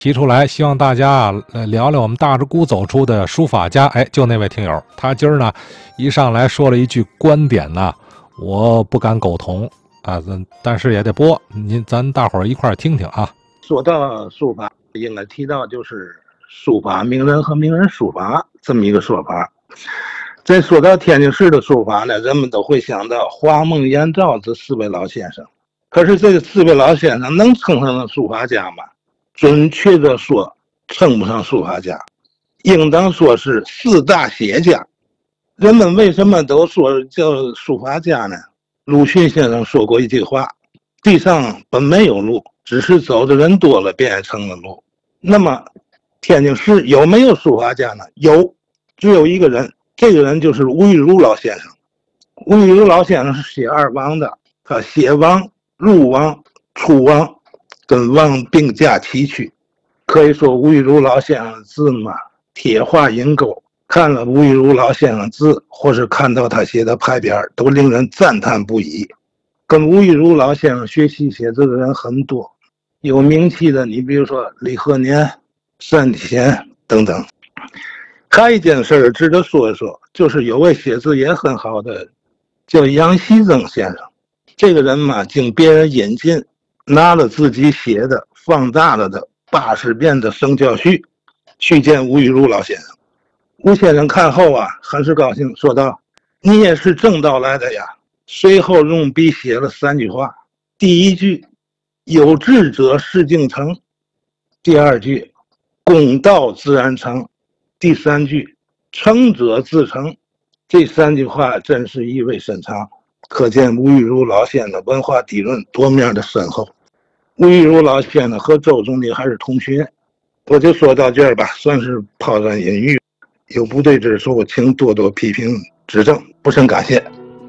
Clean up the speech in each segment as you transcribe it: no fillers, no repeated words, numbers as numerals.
提出来，希望大家聊聊我们大直沽走出的书法家。哎，就那位听友，他今儿呢一上来说了一句观点呢，我不敢苟同啊，但是也得播，咱大伙儿一块儿听听啊。 说到书法，应该提到就是书法名人和名人书法这么一个说法。再说到天津市的书法呢，人们都会想到华梦颜照这四位老先生。可是这四位老先生能称上书法家吗？准确的说，称不上书法家，应当说是四大写家。人们为什么都说叫书法家呢？鲁迅先生说过一句话：地上本没有路，只是走的人多了便成了路。那么天津市有没有书法家呢？有，只有一个人，这个人就是吴玉如老先生。吴玉如老先生是写二王的，他写王、入王、出王跟王并驾齐驱。可以说吴玉如老先生的字嘛，铁画银钩，看了吴玉如老先生字，或是看到他写的牌匾，都令人赞叹不已。跟吴玉如老先生学习写字的人很多，有名气的，你比如说李鹤年、单田等等。还一件事值得说一说，就是有位写字也很好的叫杨锡增先生。这个人嘛，经别人引进，拿了自己写的放大了的80遍的圣教序去见吴玉如老先生。吴先生看后啊，很是高兴，说道：“你也是正道来的呀。”随后用笔写了3句话。第一句：“有志者事竟成。”第二句：“公道自然成。”第3句：“成者自成。”这3句话真是意味深长，可见吴玉如老先生文化底蕴多面的深厚。吴玉如老先生和周总理还是同学。我就说到这儿吧，算是抛砖引玉。有不对之处，请多多批评指正，不胜感谢。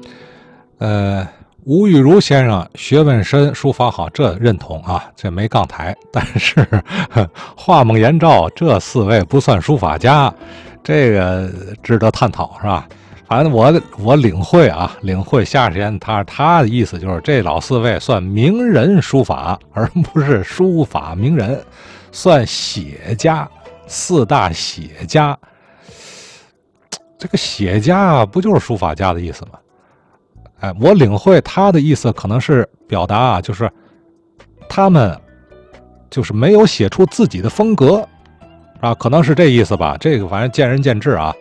吴玉如先生学问深，书法好，这认同啊，这没杠台。但是华梦颜照这4位不算书法家，这个值得探讨，是吧？反正我领会夏时间他的意思就是这老4位算名人书法，而不是书法名人，算写家，4大写家。这个写家不就是书法家的意思吗？哎，我领会他的意思可能是表达啊，就是他们就是没有写出自己的风格啊，可能是这意思吧。这个反正见仁见智啊。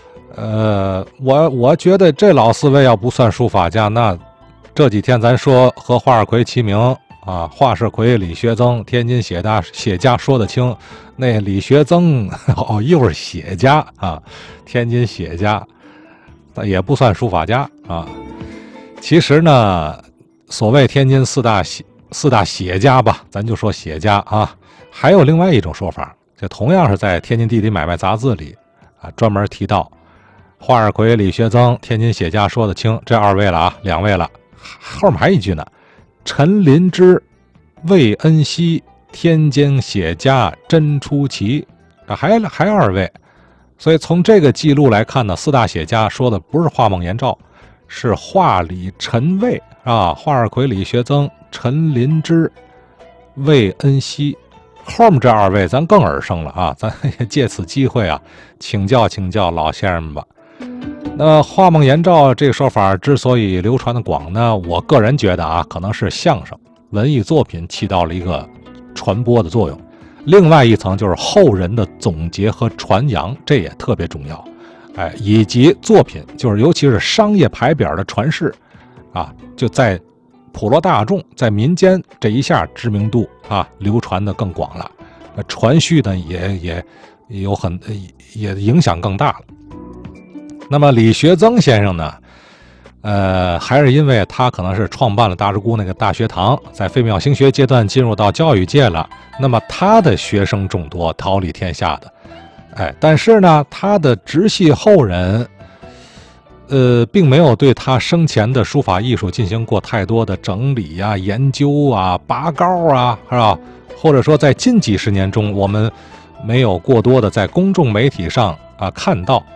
我觉得这老4位要不算书法家，那这几天咱说和华世奎齐名啊，华世奎、李学增，天津写家说得清，那李学增又是写家啊，天津写家，也不算书法家啊。其实呢，所谓天津四大写家吧，咱就说写家啊。还有另外一种说法，这同样是在《天津地理买卖杂志》里啊专门提到，华世奎、李学增，天津写家说得清，这2位了啊，2位了。后面还一句呢，陈林之、魏恩熙，天津写家真出奇啊，还2位。所以从这个记录来看呢，4大写家说的不是华梦颜照，是华李陈魏啊，华世奎、李学增、陈林之、魏恩熙。后面这2位咱更耳生了啊，咱也借此机会啊，请教老先生们吧。那华梦颜照这个说法之所以流传的广呢，我个人觉得啊，可能是相声文艺作品起到了一个传播的作用。另外一层就是后人的总结和传扬，这也特别重要。哎，以及作品，就是尤其是商业牌匾的传世啊，就在普罗大众、在民间这一下知名度啊流传的更广了，传续呢也影响更大了。那么李学增先生呢，还是因为他可能是创办了大直沽那个大学堂，在废庙兴学阶段进入到教育界了，那么他的学生众多，桃李天下的。哎，但是呢，他的直系后人，并没有对他生前的书法艺术进行过太多的整理啊、研究啊、拔高啊，是吧？或者说，在近几十年中，我们没有过多的在公众媒体上啊看到